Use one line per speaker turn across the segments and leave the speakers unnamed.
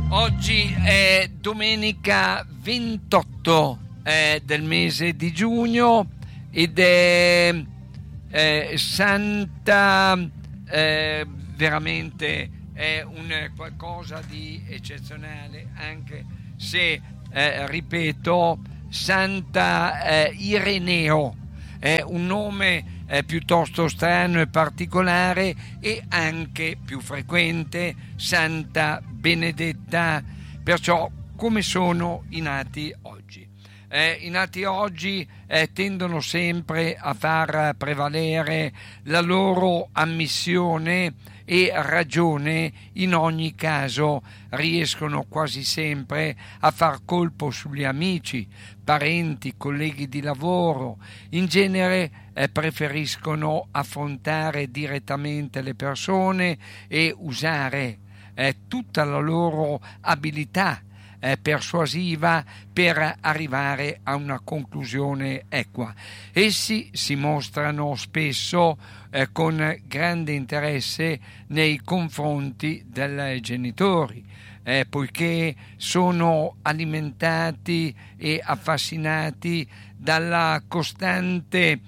Oggi è domenica 28 del mese di giugno ed è Santa, veramente è un qualcosa di eccezionale, anche se, ripeto, Santa Ireneo è un nome piuttosto strano e particolare, e anche più frequente Santa Benedetta. Perciò, come sono i nati oggi? I nati oggi tendono sempre a far prevalere la loro ammissione e ragione. In ogni caso riescono quasi sempre a far colpo sugli amici, parenti, colleghi di lavoro. In genere preferiscono affrontare direttamente le persone e usare tutta la loro abilità persuasiva per arrivare a una conclusione equa. Essi si mostrano spesso con grande interesse nei confronti dei genitori, poiché sono alimentati e affascinati dalla costante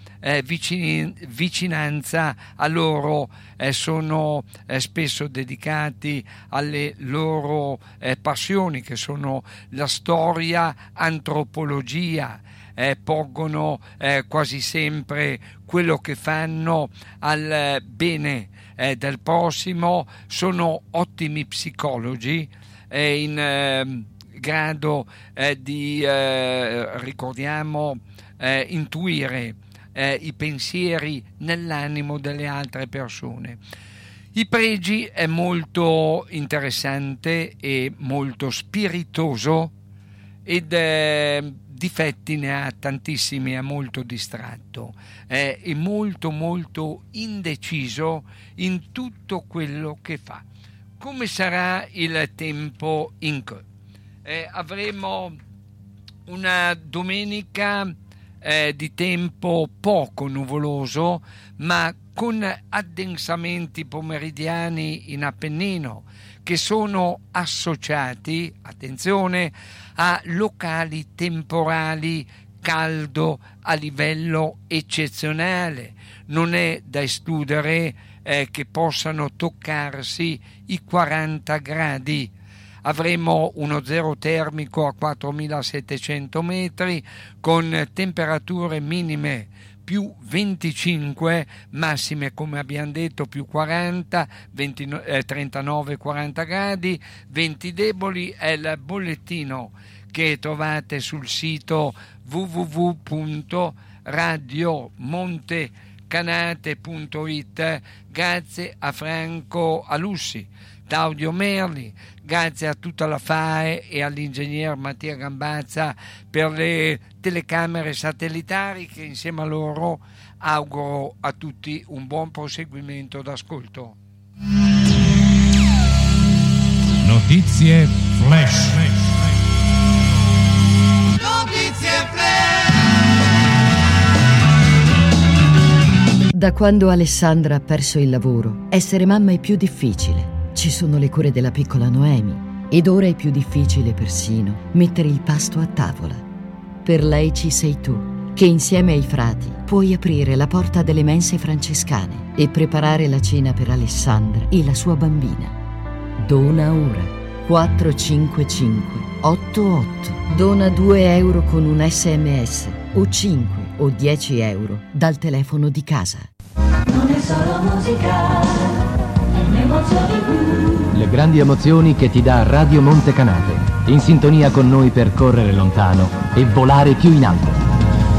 vicinanza a loro, sono spesso dedicati alle loro passioni, che sono la storia, antropologia, poggono quasi sempre quello che fanno al bene del prossimo, sono ottimi psicologi, in grado di, ricordiamo, intuire i pensieri nell'animo delle altre persone. I pregi è molto interessante e molto spiritoso, ed difetti ne ha tantissimi, è molto distratto, è molto indeciso in tutto quello che fa. Come sarà il tempo in che? Avremo una domenica di tempo poco nuvoloso, ma con addensamenti pomeridiani in Appennino che sono associati, attenzione, a locali temporali, caldo a livello eccezionale. Non è da escludere che possano toccarsi i 40 gradi. Avremo uno zero termico a 4.700 metri, con temperature minime più 25, massime, come abbiamo detto, più 40, 39-40 gradi. Venti deboli è il bollettino che trovate sul sito www.radiomontecanate.it. Grazie a Franco Alussi, Claudio Merli, grazie a tutta la FAE e all'ingegner Mattia Gambazza per le telecamere satellitari, che insieme a loro auguro a tutti un buon proseguimento d'ascolto.
Notizie flash.
Notizie flash.
Da quando Alessandra ha perso il lavoro, essere mamma è più difficile. Ci sono le cure della piccola Noemi, ed ora è più difficile persino mettere il pasto a tavola. Per lei ci sei tu, che insieme ai frati puoi aprire la porta delle mense francescane e preparare la cena per Alessandra e la sua bambina. Dona ora 455 88. Dona 2 euro con un SMS, o 5 o 10 euro dal telefono di casa.
Non è solo musica.
Le grandi emozioni che ti dà Radio Montecanate, in sintonia con noi per correre lontano e volare più in alto.